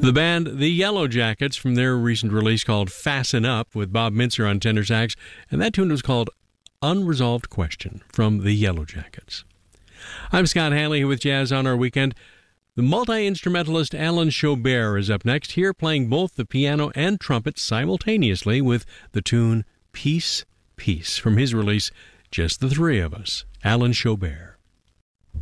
The band The Yellow Jackets from their recent release called Fasten Up with Bob Mintzer on tenor sax, and that tune was called Unresolved Question from The Yellow Jackets. I'm Scott Hanley here with Jazz on Our Weekend. The multi-instrumentalist Alan Chaubert is up next here playing both the piano and trumpet simultaneously with the tune Peace, Peace from his release Just the Three of Us. Alan Chaubert.